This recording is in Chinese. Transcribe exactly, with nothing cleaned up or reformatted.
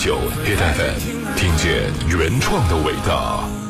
九 Hit F M， 听见原创的伟大。